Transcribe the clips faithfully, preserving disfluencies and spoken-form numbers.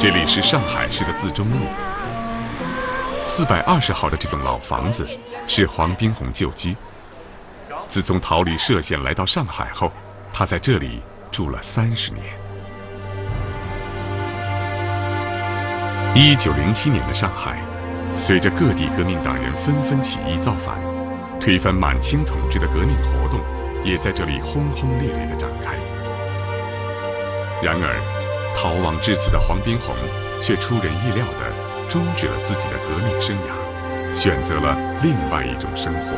这里是上海市的辎中路，四百二十号的这栋老房子是黄宾虹旧居。自从逃离歙县来到上海后，他在这里住了三十年。一九零七年的上海，随着各地革命党人纷纷起义造反，推翻满清统治的革命活动也在这里轰轰烈烈地展开。然而，逃亡至此的黄宾虹却出人意料地终止了自己的革命生涯，选择了另外一种生活。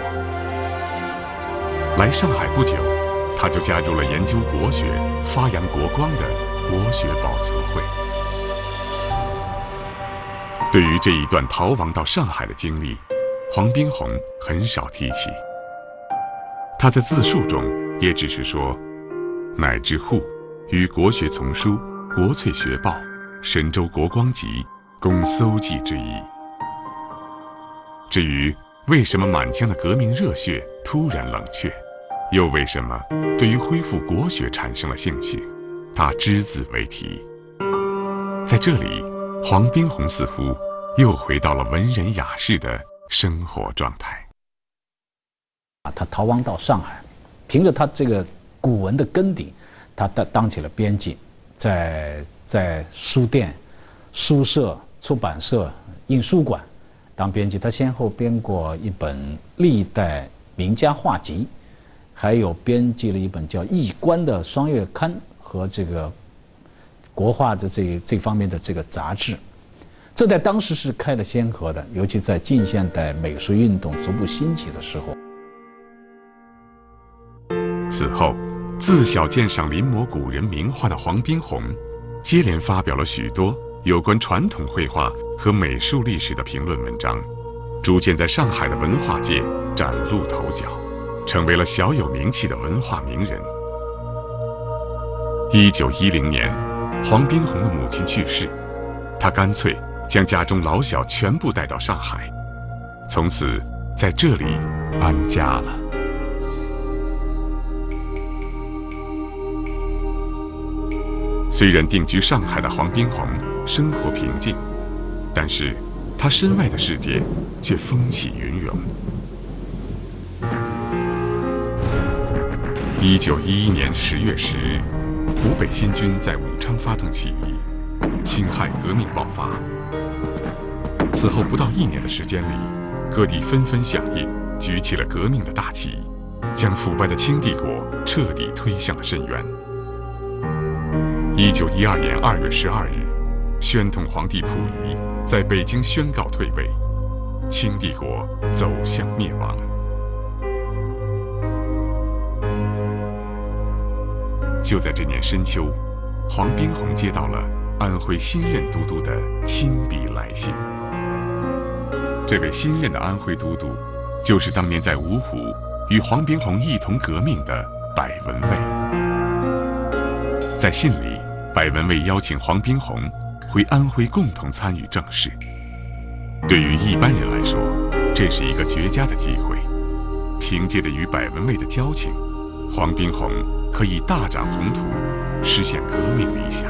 来上海不久，他就加入了研究国学、发扬国光的国学保存会。对于这一段逃亡到上海的经历，黄宾虹很少提起。他在自述中也只是说：“乃至户于国学丛书、国粹学报、神州国光集供搜记之意。”至于为什么满腔的革命热血突然冷却，又为什么对于恢复国学产生了兴趣，他只字未提。在这里，黄宾虹似乎又回到了文人雅士的生活状态。 他逃亡到上海，凭着他这个古文的根底，他当当起了编辑，在在书店、书社、出版社、印书馆当编辑。他先后编过一本历代名家画集，还有编辑了一本叫《易观》的双月刊和这个国画的这这方面的这个杂志。这在当时是开了先河的，尤其在近现代美术运动逐步兴起的时候。 此后，自小鉴赏临摹古人名画的黄宾虹，接连发表了许多有关传统绘画和美术历史的评论文章，逐渐在上海的文化界崭露头角，成为了小有名气的文化名人。一九一零年，黄宾虹的母亲去世，他干脆将家中老小全部带到上海，从此在这里安家了。虽然定居上海的黄宾虹生活平静，但是他身外的世界却风起云涌。一九一一年十月十日，湖北新军在武昌发动起义，辛亥革命爆发。此后不到一年的时间里，各地纷纷响应，举起了革命的大旗，将腐败的清帝国彻底推向了深渊。一九一二年二月十二日，宣统皇帝溥仪在北京宣告退位，清帝国走向灭亡。就在这年深秋，黄宾虹接到了安徽新任都督的亲笔来信。这位新任的安徽都督，就是当年在芜湖与黄宾虹一同革命的柏文蔚。在信里，柏文蔚邀请黄宾虹回安徽共同参与政事。对于一般人来说，这是一个绝佳的机会。凭借着与柏文蔚的交情，黄宾虹可以大展宏图，实现革命理想。